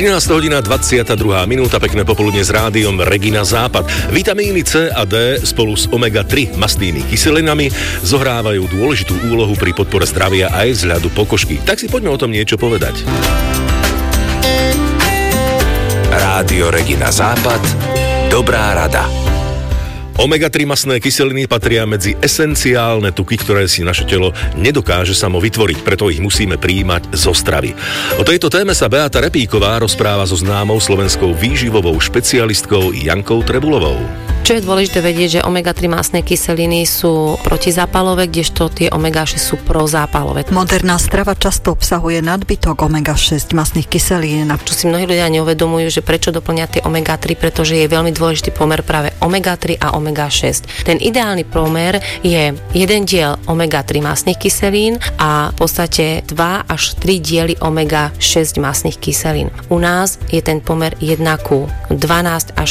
13:22, pekné popoludne s rádiom Regina Západ. Vitamíny C a D spolu s omega-3 mastnými kyselinami zohrávajú dôležitú úlohu pri podpore zdravia aj vzhľadu pokožky. Tak si poďme o tom niečo povedať. Rádio Regina Západ. Dobrá rada. Omega-3 mastné kyseliny patria medzi esenciálne tuky, ktoré si naše telo nedokáže samo vytvoriť, preto ich musíme prijímať zo stravy. O tejto téme sa Beata Repíková rozpráva so známou slovenskou výživovou špecialistkou Jankou Trebulovou. Čo je dôležité vedieť, že omega-3 mastné kyseliny sú protizápalové, kdežto tie omega-6 sú prozápalové. Moderná strava často obsahuje nadbytok omega-6 mastných kyselín. Čo si mnohí ľudia neuvedomujú, že prečo doplňať tie omega-3, pretože je veľmi dôležitý pomer práve omega-3 a omega-6. Ten ideálny pomer je 1 diel omega-3 mastných kyselín a v podstate 2 až 3 diely omega-6 mastných kyselín. U nás je ten pomer 1:12 až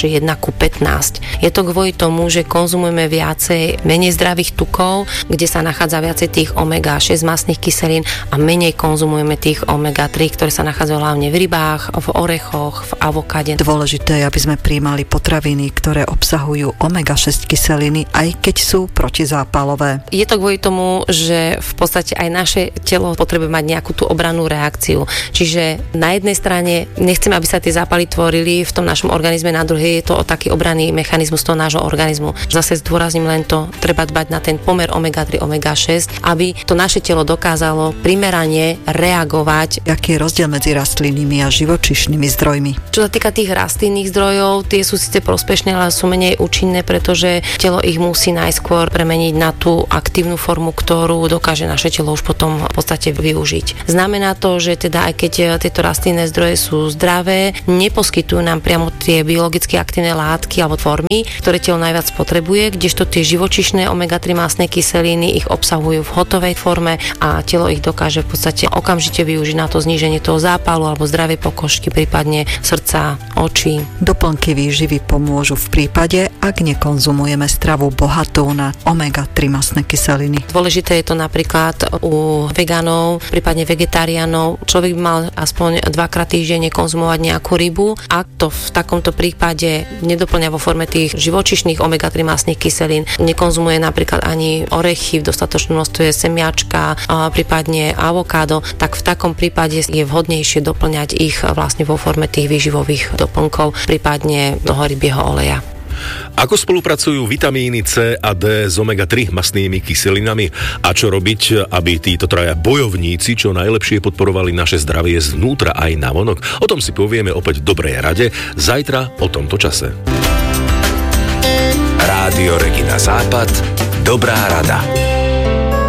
1:15. Je to kvôli tomu, že konzumujeme viacej menej zdravých tukov, kde sa nachádza viacej tých omega-6 mastných kyselín a menej konzumujeme tých omega-3, ktoré sa nachádzajú hlavne v rybách, v orechoch, v avokáde. Dôležité je, aby sme prijímali potraviny, ktoré obsahujú omega-6 kyseliny, aj keď sú protizápalové. Je to kvôli tomu, že v podstate aj naše telo potrebuje mať nejakú tú obrannú reakciu. Čiže na jednej strane nechceme, aby sa tie zápaly tvorili v tom našom organizme, na druhej je to o taký obranný mechanizmus nášho organizmu. Zase zdôrazním len to, treba dbať na ten pomer omega-3, omega-6, aby to naše telo dokázalo primerane reagovať. Aký je rozdiel medzi rastlinnými a živočíšnymi zdrojmi? Čo sa týka tých rastlinných zdrojov, tie sú síce prospešné, ale sú menej účinné, pretože telo ich musí najskôr premeniť na tú aktívnu formu, ktorú dokáže naše telo už potom v podstate využiť. Znamená to, že teda aj keď tieto rastlinné zdroje sú zdravé, neposkytujú nám priamo tie biologicky aktívne látky alebo formy, ktoré telo najviac potrebuje, kdežto tie živočíšne omega-3 mastné kyseliny ich obsahujú v hotovej forme a telo ich dokáže v podstate okamžite využiť na to zníženie toho zápalu alebo zdravej pokožky, prípadne srdca, očí. Doplnky výživy pomôžu v prípade, ak nekonzumujeme stravu bohatú na omega-3 mastné kyseliny. Dôležité je to napríklad u vegánov, prípadne vegetariánov. Človek by mal aspoň 2-krát týždenne konzumovať nejakú rybu. Ak to v takomto prípade nedoplňa vo forme tých živočíšnych omega-3 mastných kyselín, nekonzumuje napríklad ani orechy v dostatočnom množstve, semiačka, prípadne avokádo, tak v takom prípade je vhodnejšie doplňať ich vlastne vo forme tých výživových doplnkov, prípadne toho rybieho oleja. Ako spolupracujú vitamíny C a D s omega-3 mastnými kyselinami a čo robiť, aby títo traja bojovníci čo najlepšie podporovali naše zdravie zvnútra aj navonok? O tom si povieme opäť v dobrej rade zajtra o tomto čase. Rádio Regina Západ. Dobrá rada.